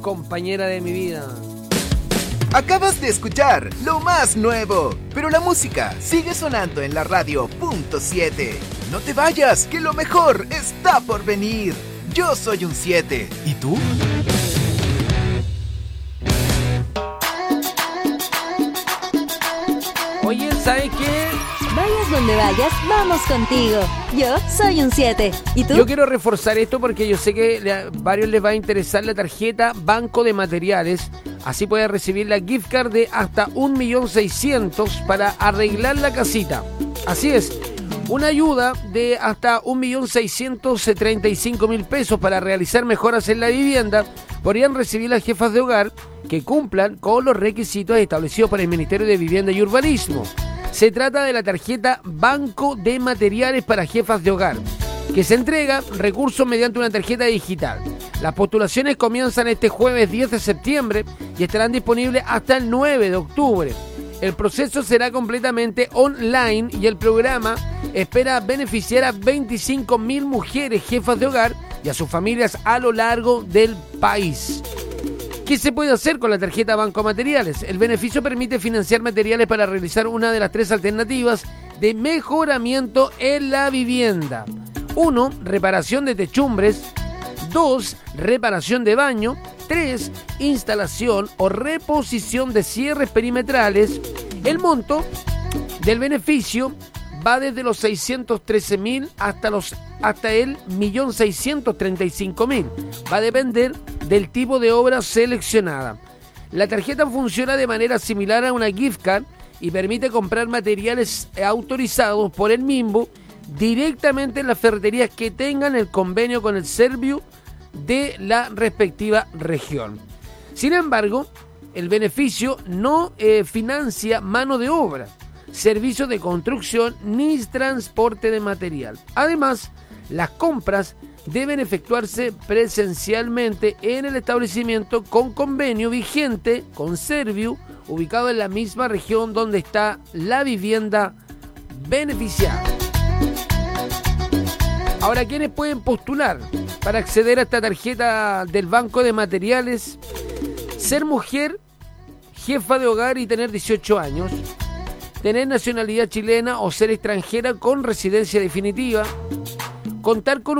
compañera de mi vida. Acabas de escuchar lo más nuevo, pero la música sigue sonando en la radio .7. No te vayas, que lo mejor está por venir. Yo soy un 7. ¿Y tú? Oye, ¿sabes qué? Vayas donde vayas, vamos contigo. Yo soy un 7. ¿Y tú? Yo quiero reforzar esto porque yo sé que a varios les va a interesar la tarjeta Banco de Materiales. Así puedes recibir la gift card de hasta 1.600.000 para arreglar la casita. Así es, una ayuda de hasta 1.635.000 pesos para realizar mejoras en la vivienda podrían recibir las jefas de hogar que cumplan con los requisitos establecidos por el Ministerio de Vivienda y Urbanismo. Se trata de la tarjeta Banco de Materiales para jefas de hogar, que se entrega recursos mediante una tarjeta digital. Las postulaciones comienzan este jueves 10 de septiembre y estarán disponibles hasta el 9 de octubre. El proceso será completamente online y el programa espera beneficiar a 25.000 mujeres jefas de hogar y a sus familias a lo largo del país. ¿Qué se puede hacer con la tarjeta Banco Materiales? El beneficio permite financiar materiales para realizar una de las 3 alternativas de mejoramiento en la vivienda. 1. Reparación de techumbres. 2. Reparación de baño. 3. Instalación o reposición de cierres perimetrales. El monto del beneficio va desde los 613.000 hasta el 1.635.000. Va a depender del tipo de obra seleccionada. La tarjeta funciona de manera similar a una gift card y permite comprar materiales autorizados por el mismo directamente en las ferreterías que tengan el convenio con el Serviu de la respectiva región. Sin embargo, el beneficio no financia mano de obra, servicios de construcción ni transporte de material. Además, las compras deben efectuarse presencialmente en el establecimiento con convenio vigente con Serviu, ubicado en la misma región donde está la vivienda beneficiada. Ahora, ¿quiénes pueden postular para acceder a esta tarjeta del Banco de Materiales? Ser mujer, jefa de hogar y tener 18 años, tener nacionalidad chilena o ser extranjera con residencia definitiva, contar con